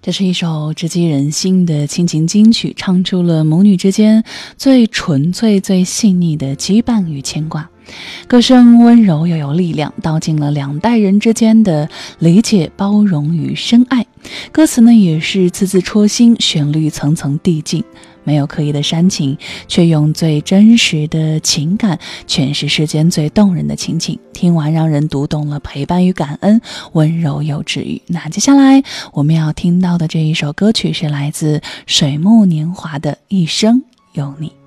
这是一首直击人心的亲情金曲，唱出了母女之间最纯粹、最细腻的羁绊与牵挂。歌声温柔又有力量，道尽了两代人之间的理解、包容与深爱。歌词呢，也是字字戳心，旋律层层递进，没有刻意的煽情，却用最真实的情感诠释世间最动人的亲情。听完让人读懂了陪伴与感恩，温柔又治愈。那接下来我们要听到的这一首歌曲是来自水木年华的《一生有你》。